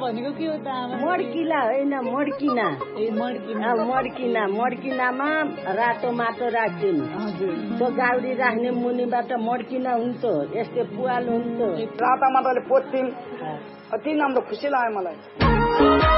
भनेको के हो त आमा? मड्किला होइन मड्किना। ए मड्किना। मड्किनामा रातो माटो राख्दिनु। त्यो गाउडी राख्ने मुनिबाट मड्किना हुन्थ्यो, यस्तो पुवाल हुन्थ्यो। राता माटोले पोत्थिन्, अति राम्रो खुसी लाग्यो मलाई।